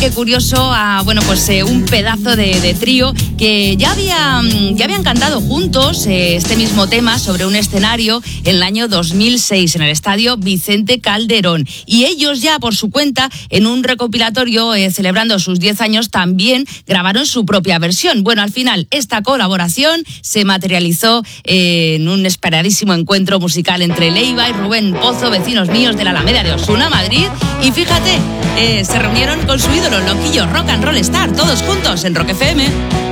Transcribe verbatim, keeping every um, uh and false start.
qué curioso, a bueno, pues eh, un pedazo de, de trío que ya, había, ya habían cantado juntos eh, este mismo tema sobre un escenario en el año dos mil seis en el estadio Vicente Calderón. Y ellos ya por su cuenta, en un recopilatorio eh, celebrando sus diez años, también grabaron su propia versión. Bueno, al final esta colaboración se materializó eh, en un esperadísimo encuentro musical entre Leiva y Rubén Pozo, vecinos míos de la Alameda de Osuna, Madrid. Y fíjate, eh, se reunieron con su ídolo, Loquillo Rock and Roll Star, todos juntos en Rock F M.